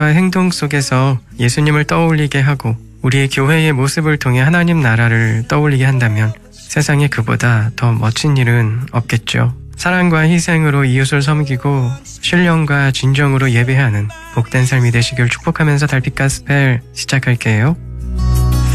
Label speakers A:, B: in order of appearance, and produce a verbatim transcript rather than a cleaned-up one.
A: 행동 속에서 예수님을 떠올리게 하고 우리의 교회의 모습을 통해 하나님 나라를 떠올리게 한다면 세상에 그보다 더 멋진 일은 없겠죠. 사랑과 희생으로 이웃을 섬기고 신령과 진정으로 예배하는 복된 삶이 되시길 축복하면서 달빛 가스펠 시작할게요.